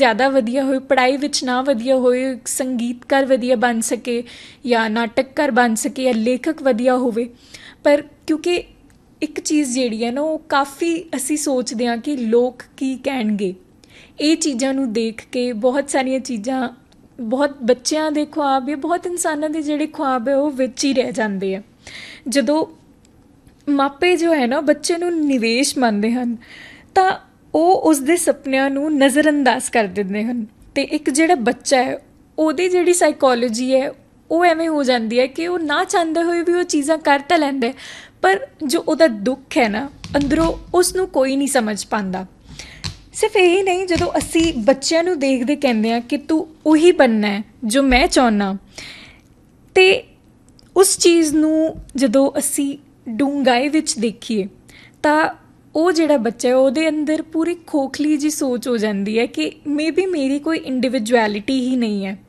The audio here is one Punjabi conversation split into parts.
ਜ਼ਿਆਦਾ ਵਧੀਆ ਹੋਏ, ਪੜ੍ਹਾਈ ਵਿੱਚ ਨਾ ਵਧੀਆ ਹੋਏ, ਸੰਗੀਤਕਾਰ ਵਧੀਆ ਬਣ ਸਕੇ ਜਾਂ ਨਾਟਕਕਾਰ ਬਣ ਸਕੇ ਜਾਂ ਲੇਖਕ ਵਧੀਆ ਹੋਵੇ। ਪਰ ਕਿਉਂਕਿ ਇੱਕ ਚੀਜ਼ ਜਿਹੜੀ ਹੈ ਨਾ, ਉਹ ਕਾਫੀ ਅਸੀਂ ਸੋਚਦੇ ਹਾਂ ਕਿ ਲੋਕ ਕੀ ਕਹਿਣਗੇ। ਇਹ ਚੀਜ਼ਾਂ ਨੂੰ ਦੇਖ ਕੇ ਬਹੁਤ ਸਾਰੀਆਂ ਚੀਜ਼ਾਂ, ਬਹੁਤ ਬੱਚਿਆਂ ਦੇ ਖੁਆਬ ਜਾਂ ਬਹੁਤ ਇਨਸਾਨਾਂ ਦੇ ਜਿਹੜੇ ਖੁਆਬ ਹੈ ਉਹ ਵਿੱਚ ਹੀ ਰਹਿ ਜਾਂਦੇ ਆ। ਜਦੋਂ ਮਾਪੇ ਜੋ ਹੈ ਨਾ ਬੱਚੇ ਨੂੰ ਨਿਵੇਸ਼ ਮੰਨਦੇ ਹਨ ਤਾਂ ਉਹ ਉਸਦੇ ਸੁਪਨਿਆਂ ਨੂੰ ਨਜ਼ਰਅੰਦਾਜ਼ ਕਰ ਦਿੰਦੇ ਹਨ। ਅਤੇ ਇੱਕ ਜਿਹੜਾ ਬੱਚਾ ਹੈ ਉਹਦੀ ਜਿਹੜੀ ਸਾਈਕੋਲੋਜੀ ਹੈ ਉਹ ਐਵੇਂ ਹੋ ਜਾਂਦੀ ਹੈ ਕਿ ਉਹ ਨਾ ਚਾਹੁੰਦੇ ਹੋਏ ਵੀ ਉਹ ਚੀਜ਼ਾਂ ਕਰ ਤਾਂ ਲੈਂਦਾ, ਪਰ ਜੋ ਉਹਦਾ ਦੁੱਖ ਹੈ ਨਾ ਅੰਦਰੋਂ, ਉਸ ਨੂੰ ਕੋਈ ਨਹੀਂ ਸਮਝ ਪਾਉਂਦਾ। ਸਿਰਫ ਇਹੀ ਨਹੀਂ, ਜਦੋਂ ਅਸੀਂ ਬੱਚਿਆਂ ਨੂੰ ਦੇਖਦੇ ਕਹਿੰਦੇ ਹਾਂ ਕਿ ਤੂੰ ਉਹੀ ਬਣਨਾ ਹੈ ਜੋ ਮੈਂ ਚਾਹੁੰਦਾ, ਅਤੇ ਉਸ ਚੀਜ਼ ਨੂੰ ਜਦੋਂ ਅਸੀਂ ਡੂੰਘਾਈ ਵਿੱਚ ਦੇਖੀਏ ਤਾਂ ਉਹ ਜਿਹੜਾ ਬੱਚਾ ਹੈ ਉਹਦੇ ਅੰਦਰ ਪੂਰੀ ਖੋਖਲੀ ਜਿਹੀ ਸੋਚ ਹੋ ਜਾਂਦੀ ਹੈ ਕਿ ਮੇਬੀ ਮੇਰੀ ਕੋਈ ਇੰਡੀਵਿਜੁਅਲਿਟੀ ਹੀ ਨਹੀਂ ਹੈ।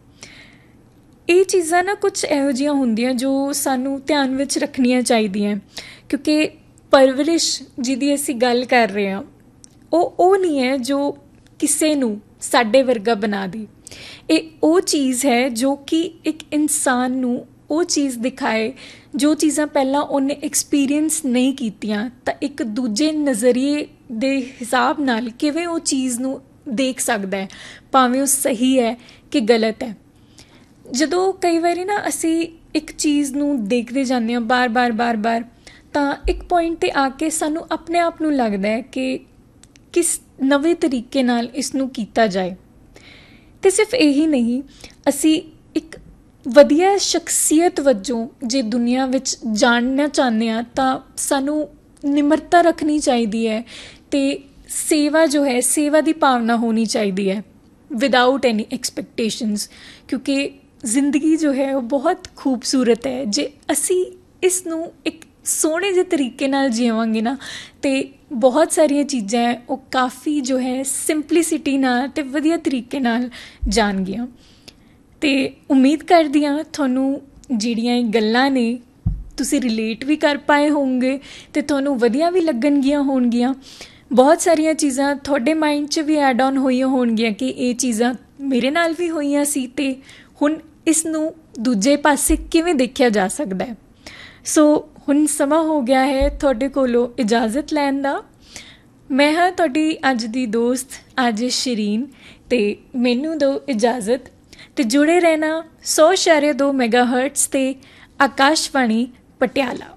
ਇਹ ਚੀਜ਼ਾਂ ਨਾ ਕੁਛ ਇਹੋ ਜਿਹੀਆਂ ਹੁੰਦੀਆਂ ਜੋ ਸਾਨੂੰ ਧਿਆਨ ਵਿੱਚ ਰੱਖਣੀਆਂ ਚਾਹੀਦੀਆਂ, ਕਿਉਂਕਿ ਪਰਵਰਿਸ਼ ਜਿਹਦੀ ਅਸੀਂ ਗੱਲ ਕਰ ਰਹੇ ਹਾਂ ਉਹ ਨਹੀਂ ਹੈ ਜੋ ਕਿਸੇ ਨੂੰ ਸਾਡੇ ਵਰਗਾ ਬਣਾ ਦੇ। ਇਹ ਉਹ ਚੀਜ਼ ਹੈ ਜੋ ਕਿ ਇੱਕ ਇਨਸਾਨ ਨੂੰ ਉਹ ਚੀਜ਼ ਦਿਖਾਏ ਜੋ ਚੀਜ਼ਾਂ ਪਹਿਲਾਂ ਉਹਨੇ ਐਕਸਪੀਰੀਅੰਸ ਨਹੀਂ ਕੀਤੀਆਂ, ਤਾਂ ਇੱਕ ਦੂਜੇ ਨਜ਼ਰੀਏ ਦੇ ਹਿਸਾਬ ਨਾਲ ਕਿਵੇਂ ਉਹ ਚੀਜ਼ ਨੂੰ ਦੇਖ ਸਕਦਾ ਹੈ, ਭਾਵੇਂ ਉਹ ਸਹੀ ਹੈ ਕਿ ਗਲਤ ਹੈ। ਜਦੋਂ ਕਈ ਵਾਰੀ ਨਾ ਅਸੀਂ ਇੱਕ ਚੀਜ਼ ਨੂੰ ਦੇਖਦੇ ਜਾਂਦੇ ਹਾਂ ਬਾਰ-ਬਾਰ, ਤਾਂ ਇੱਕ ਪੁਆਇੰਟ 'ਤੇ ਆ ਕੇ ਸਾਨੂੰ ਆਪਣੇ ਆਪ ਨੂੰ ਲੱਗਦਾ ਹੈ ਕਿ ਕਿਸ ਨਵੇਂ ਤਰੀਕੇ ਨਾਲ ਇਸ ਨੂੰ ਕੀਤਾ ਜਾਏ। ਅਤੇ ਸਿਰਫ ਇਹੀ ਨਹੀਂ, ਅਸੀਂ ਇੱਕ ਵਧੀਆ ਸ਼ਖਸੀਅਤ ਵਜੋਂ ਜੇ ਦੁਨੀਆ ਵਿੱਚ ਜਾਣਨਾ ਚਾਹੁੰਦੇ ਹਾਂ ਤਾਂ ਸਾਨੂੰ ਨਿਮਰਤਾ ਰੱਖਣੀ ਚਾਹੀਦੀ ਹੈ ਅਤੇ ਸੇਵਾ ਜੋ ਹੈ, ਸੇਵਾ ਦੀ ਭਾਵਨਾ ਹੋਣੀ ਚਾਹੀਦੀ ਹੈ ਵਿਦਆਊਟ ਐਨੀ ਐਕਸਪੈਕਟੇਸ਼ਨਸ, ਕਿਉਂਕਿ ਜ਼ਿੰਦਗੀ ਜੋ ਹੈ ਉਹ ਬਹੁਤ ਖੂਬਸੂਰਤ ਹੈ। ਜੇ ਅਸੀਂ ਇਸ ਨੂੰ ਇੱਕ ਸੋਹਣੇ ਜਿਹੇ ਤਰੀਕੇ ਨਾਲ ਜੀਵਾਂਗੇ ਨਾ, ਅਤੇ ਬਹੁਤ ਸਾਰੀਆਂ ਚੀਜ਼ਾਂ ਹੈ ਉਹ ਕਾਫੀ ਜੋ ਹੈ ਸਿੰਪਲੀਸਿਟੀ ਨਾਲ ਅਤੇ ਵਧੀਆ ਤਰੀਕੇ ਨਾਲ ਜਾਣਗੀਆਂ। ਅਤੇ ਉਮੀਦ ਕਰਦੀ ਹਾਂ ਤੁਹਾਨੂੰ ਜਿਹੜੀਆਂ ਇਹ ਗੱਲਾਂ ਨੇ ਤੁਸੀਂ ਰਿਲੇਟ ਵੀ ਕਰ ਪਾਏ ਹੋਵੋਗੇ ਅਤੇ ਤੁਹਾਨੂੰ ਵਧੀਆ ਵੀ ਲੱਗਣਗੀਆਂ ਹੋਣਗੀਆਂ। ਬਹੁਤ ਸਾਰੀਆਂ ਚੀਜ਼ਾਂ ਤੁਹਾਡੇ ਮਾਈਂਡ 'ਚ ਵੀ ਐਡ ਔਨ ਹੋਈਆਂ ਹੋਣਗੀਆਂ ਕਿ ਇਹ ਚੀਜ਼ਾਂ ਮੇਰੇ ਨਾਲ ਵੀ ਹੋਈਆਂ ਸੀ ਅਤੇ ਹੁਣ ਇਸ ਨੂੰ ਦੂਜੇ ਪਾਸੇ ਕਿਵੇਂ ਦੇਖਿਆ ਜਾ ਸਕਦਾ ਹੈ। ਸੋ ਹੁਣ ਸਮਾਂ ਹੋ ਗਿਆ ਹੈ ਤੁਹਾਡੇ ਕੋਲੋਂ ਇਜਾਜ਼ਤ ਲੈਣ ਦਾ। ਮੈਂ ਹਾਂ ਤੁਹਾਡੀ ਅੱਜ ਦੀ ਦੋਸਤ ਅੱਜ ਸ਼ਰੀਨ, ਅਤੇ ਮੈਨੂੰ ਦਿਓ ਇਜਾਜ਼ਤ ਅਤੇ ਜੁੜੇ ਰਹਿਣਾ 100.2 ਮੈਗਾਹਰਟਜ਼ 'ਤੇ ਆਕਾਸ਼ਵਾਣੀ ਪਟਿਆਲਾ।